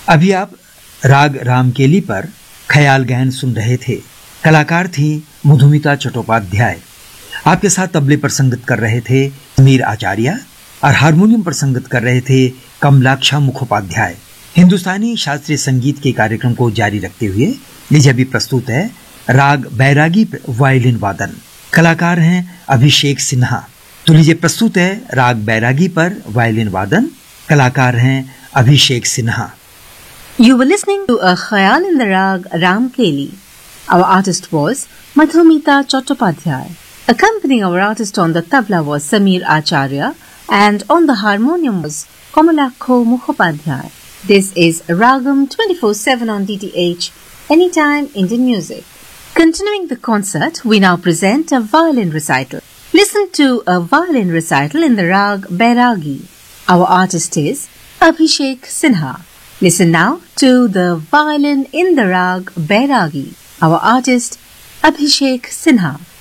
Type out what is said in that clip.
अभी आप राग रामकेली पर ख्याल गहन सुन रहे थे। कलाकार थी मधुमिता चट्टोपाध्याय। आपके साथ तबले पर संगत कर रहे थे समीर आचार्य और हारमोनियम पर संगत कर रहे थे कमलाक्षा मुखोपाध्याय। हिंदुस्तानी शास्त्रीय संगीत के कार्यक्रम को जारी रखते हुए लीजिए अभी प्रस्तुत है राग बैरागी पर वायलिन वादन। कलाकार हैं अभिषेक सिन्हा। तो लीजिए प्रस्तुत है राग बैरागी पर वायलिन वादन। कलाकार हैं अभिषेक Sinha. You were listening to a Khayal in the Rag Ramkeli. Our artist was Madhumita Chattopadhyay. Accompanying our artist on the tabla was Sameer Acharya and on the harmonium was Kamalakho Mukhopadhyay. This is Ragam 24/7 on DTH, Anytime Indian Music. Continuing the concert, we now present a violin recital. Listen to a violin recital in the Rag Bairagi. Our artist is Abhishek Sinha. Listen now to the violin in the Rag Bairagi. Our artist Abhishek Sinha.